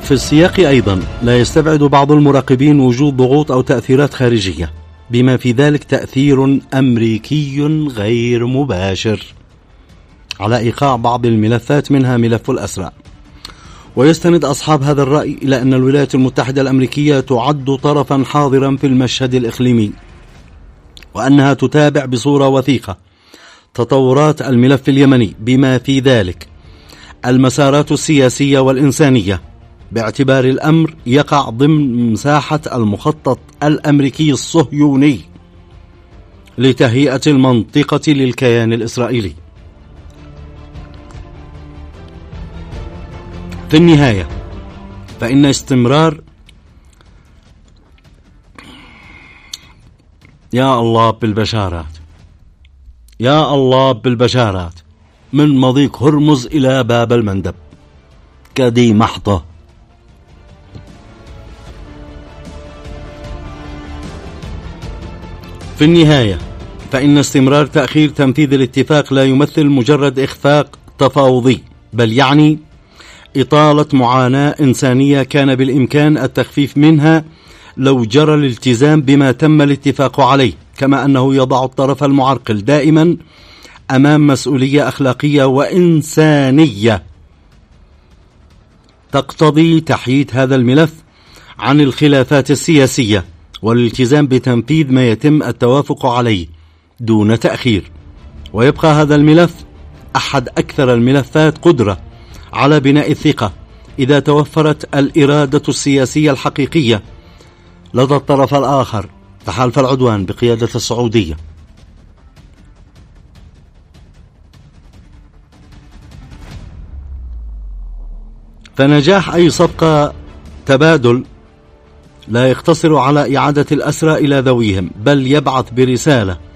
في السياق أيضا لا يستبعد بعض المراقبين وجود ضغوط أو تأثيرات خارجية، بما في ذلك تأثير أمريكي غير مباشر على إيقاع بعض الملفات منها ملف الأسرى. ويستند أصحاب هذا الرأي إلى أن الولايات المتحدة الأمريكية تعد طرفا حاضرا في المشهد الإقليمي، وأنها تتابع بصورة وثيقة تطورات الملف اليمني بما في ذلك المسارات السياسية والإنسانية، باعتبار الأمر يقع ضمن مساحة المخطط الأمريكي الصهيوني لتهيئة المنطقة للكيان الإسرائيلي. في النهاية فإن استمرار يا الله بالبشارات من مضيق هرمز إلى باب المندب كدي محضة. في النهاية فإن استمرار تأخير تنفيذ الاتفاق لا يمثل مجرد إخفاق تفاوضي، بل يعني إطالة معاناة إنسانية كان بالإمكان التخفيف منها لو جرى الالتزام بما تم الاتفاق عليه، كما أنه يضع الطرف المعرقل دائما أمام مسؤولية أخلاقية وإنسانية تقتضي تحييد هذا الملف عن الخلافات السياسية والالتزام بتنفيذ ما يتم التوافق عليه دون تأخير. ويبقى هذا الملف أحد أكثر الملفات قدرة على بناء الثقة إذا توفرت الإرادة السياسية الحقيقية لدى الطرف الآخر تحالف العدوان بقيادة السعودية. فنجاح أي صفقة تبادل لا يقتصر على إعادة الأسرى إلى ذويهم، بل يبعث برسالة